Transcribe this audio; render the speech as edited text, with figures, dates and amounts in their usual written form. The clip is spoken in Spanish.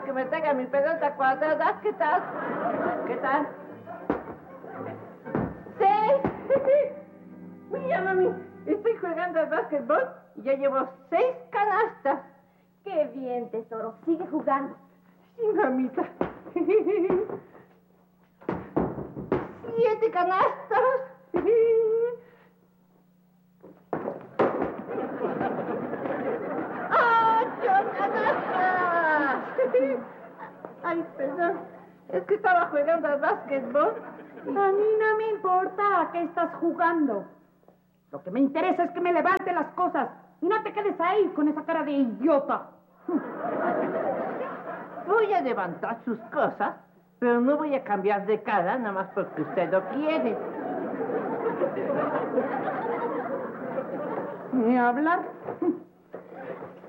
que me traiga mi pelota cuadrada. ¿Qué tal? ¿Qué tal? ¡6! Mira, mami, estoy jugando al básquetbol y ya llevo 6 canastas. Qué bien, tesoro. Sigue jugando. Sí, mamita. 7 canastas. Ay, perdón. Es que estaba jugando al básquetbol. A mí no me importa a qué estás jugando. Lo que me interesa es que me levante las cosas y no te quedes ahí con esa cara de idiota. Voy a levantar sus cosas, pero no voy a cambiar de cara nada más porque usted lo quiere. Ni hablar.